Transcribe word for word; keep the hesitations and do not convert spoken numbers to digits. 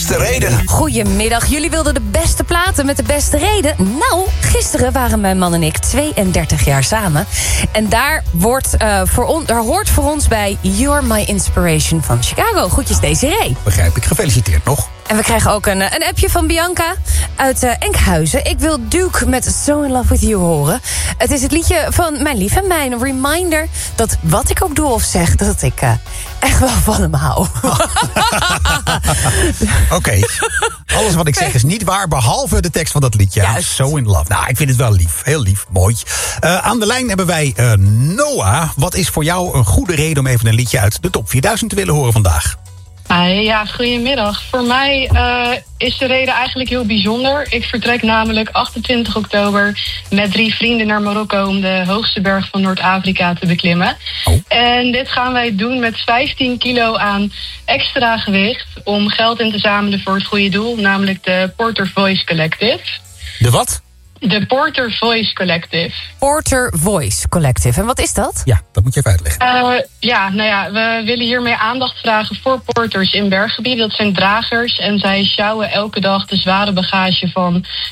beste reden. Goedemiddag, jullie wilden de beste platen met de beste reden. Nou, gisteren waren mijn man en ik tweeëndertig jaar samen. En daar, wordt, uh, voor on, daar hoort voor ons bij You're My Inspiration van Chicago. Groetjes Desiree. Begrijp ik, gefeliciteerd nog. En we krijgen ook een, een appje van Bianca uit uh, Enkhuizen. Ik wil Duke met So In Love With You horen. Het is het liedje van mijn lief en mij. Een reminder dat wat ik ook doe of zeg, dat ik uh, echt wel van hem hou. Oh. Oké, okay. Alles wat ik zeg is niet waar, behalve de tekst van dat liedje. Juist. So In Love. Nou, ik vind het wel lief. Heel lief, mooi. Uh, aan de lijn hebben wij uh, Noah. Wat is voor jou een goede reden om even een liedje uit de top vierduizend te willen horen vandaag? Ah, ja, goedemiddag. Voor mij uh, is de reden eigenlijk heel bijzonder. Ik vertrek namelijk achtentwintig oktober met drie vrienden naar Marokko om de hoogste berg van Noord-Afrika te beklimmen. Oh. En dit gaan wij doen met vijftien kilo aan extra gewicht om geld in te zamelen voor het goede doel, namelijk de Porter Voice Collective. De wat? De Porter Voice Collective. Porter Voice Collective. En wat is dat? Ja, dat moet je even uitleggen. Uh, ja, nou ja, we willen hiermee aandacht vragen voor porters in berggebieden. Dat zijn dragers en zij sjouwen elke dag de zware bagage van